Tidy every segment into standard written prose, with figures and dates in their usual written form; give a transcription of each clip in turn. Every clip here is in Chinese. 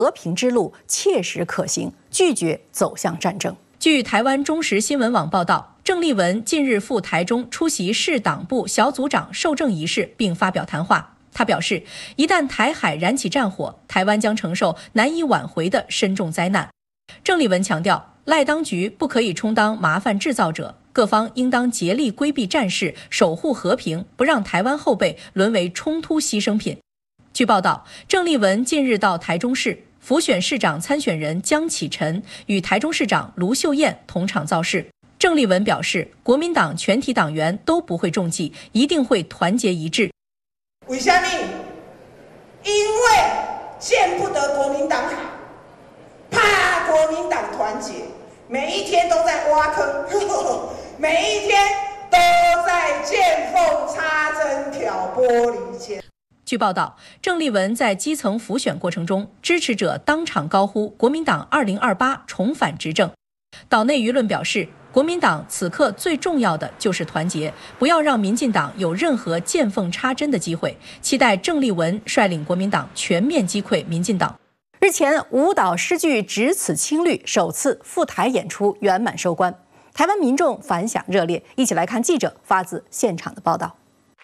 和平之路切实可行，拒绝走向战争。据台湾中时新闻网报道，郑丽文近日赴台中出席市党部小组长授证仪式，并发表谈话。他表示，一旦台海燃起战火，台湾将承受难以挽回的深重灾难。郑丽文强调，赖当局不可以充当麻烦制造者，各方应当竭力规避战事，守护和平，不让台湾后辈沦为冲突牺牲品。据报道，郑丽文近日到台中市辅选市长参选人江启臣与台中市长卢秀燕同场造势。郑丽文表示，国民党全体党员都不会中计，一定会团结一致。 为什么？因为见不得国民党好，怕国民党团结，每一天都在挖坑，每一天都在见缝插针挑拨离间。 据报道，郑丽文在基层辅选过程中，支持者当场高呼国民党2028重返执政。岛内舆论表示，国民党此刻最重要的就是团结，不要让民进党有任何见缝插针的机会，期待郑丽文率领国民党全面击溃民进党。日前，舞蹈诗剧《只此青绿》首次赴台演出圆满收官，台湾民众反响热烈。一起来看记者发自现场的报道。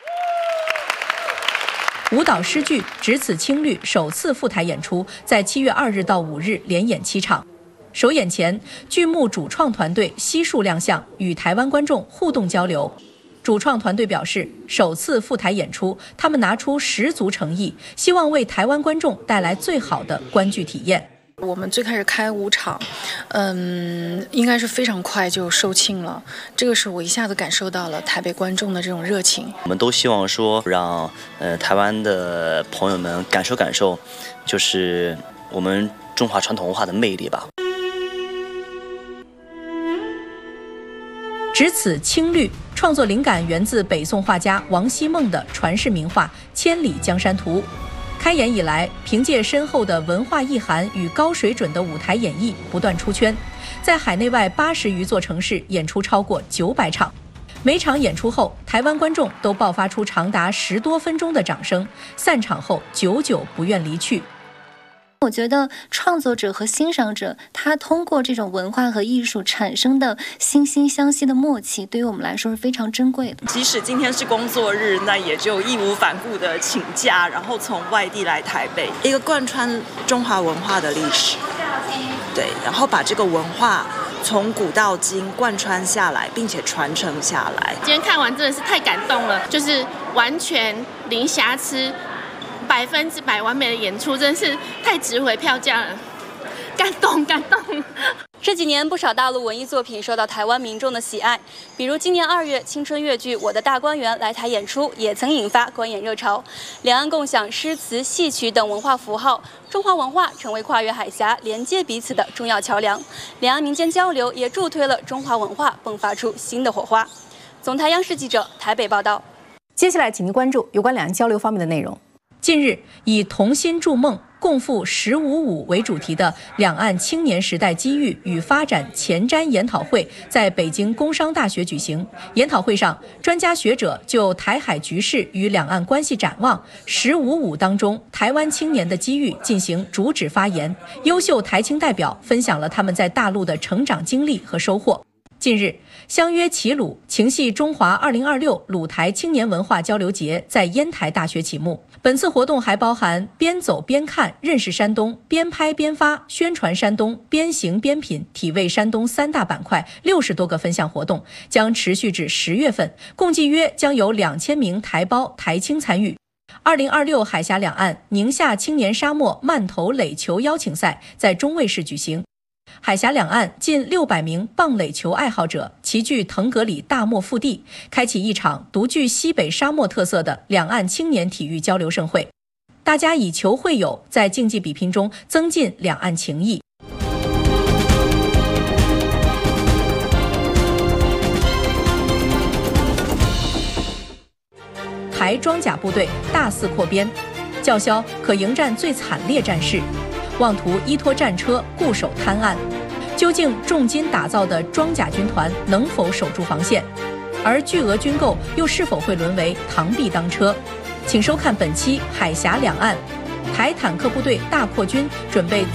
舞蹈诗剧《只此青绿》首次赴台演出，在7月2日到5日连演7场。首演前，剧目主创团队悉数亮相，与台湾观众互动交流。主创团队表示，首次赴台演出，他们拿出十足诚意，希望为台湾观众带来最好的观剧体验。 我们最开始开5场，应该是非常快就售罄了。这个是我一下子感受到了台北观众的这种热情。 我们都希望说，让台湾的朋友们感受，就是我们中华传统文化的魅力吧。 只此青绿创作灵感源自北宋画家王希孟的传世名画《千里江山图》。开演以来，凭借深厚的文化意涵与高水准的舞台演绎不断出圈，在海内外80余座城市演出超过900场。每场演出后，台湾观众都爆发出长达10多分钟的掌声，散场后久久不愿离去。 我觉得创作者和欣赏者，他通过这种文化和艺术产生的惺惺相惜的默契，对于我们来说是非常珍贵的。 即使今天是工作日，那也就义无反顾的请假，然后从外地来台北，一个贯穿中华文化的历史。对，然后把这个文化从古到今贯穿下来，并且传承下来。 今天看完真的是太感动了，就是完全零瑕疵。100%完美的演出，真是太值回票价了，感动。 这几年，不少大陆文艺作品受到台湾民众的喜爱，比如今年2月青春越剧《我的大观园》来台演出，也曾引发观演热潮。两岸共享诗词、戏曲等文化符号，中华文化成为跨越海峡、连接彼此的重要桥梁。两岸民间交流也助推了中华文化迸发出新的火花。总台央视记者台北报道。 接下来，请您关注有关两岸交流方面的内容。近日，以同心筑梦、共赴1055为主题的两岸青年时代机遇与发展前瞻研讨会在北京工商大学举行。研讨会上，专家学者就台海局势与两岸关系展望、1055当中台湾青年的机遇进行主旨发言。优秀台青代表分享了他们在大陆的成长经历和收获。近日，相约齐鲁情系中华2026鲁台青年文化交流节在烟台大学启幕。本次活动还包含边走边看认识山东、边拍边发宣传山东、边行边品体味山东3大板块60多个分项活动，将持续至10月份，共计约将有2000名台胞台青参与。2026海峡两岸宁夏青年沙漠慢投垒球邀请赛在中卫市举行。海峡两岸近600名棒垒球爱好者齐聚腾格里大漠腹地，开启一场独具西北沙漠特色的两岸青年体育交流盛会。大家以球会友，在竞技比拼中增进两岸情谊。台装甲部队大肆扩编，叫嚣可迎战最惨烈战事。妄图依托战车固守滩岸，究竟重金打造的装甲军团能否守住防线？而巨额军购又是否会沦为螳臂当车？请收看本期《海峡两岸》，台坦克部队大扩军，准备